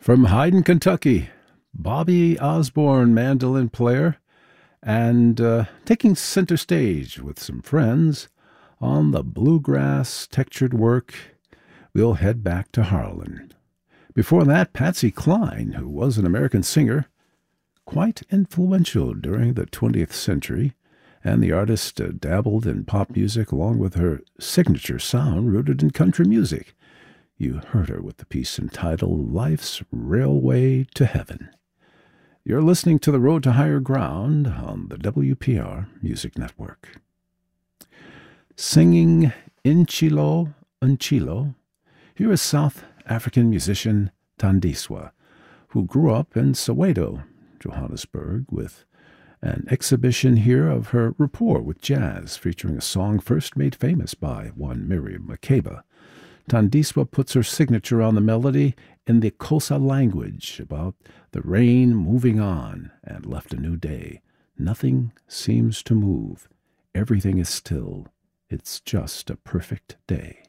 From Hyden, Kentucky, Bobby Osborne, mandolin player, and taking center stage with some friends on the bluegrass textured work, we'll head back to Harlan. Before that, Patsy Cline, who was an American singer, quite influential during the 20th century, and the artist dabbled in pop music along with her signature sound rooted in country music. You heard her with the piece entitled Life's Railway to Heaven. You're listening to The Road to Higher Ground on the WPR Music Network. Singing Inchilo Unchilo, here is South African musician Thandiswa, who grew up in Soweto, Johannesburg, with an exhibition here of her rapport with jazz, featuring a song first made famous by one Miriam Makeba. Thandiswa puts her signature on the melody in the Xhosa language about the rain moving on and left a new day. Nothing seems to move. Everything is still. It's just a perfect day.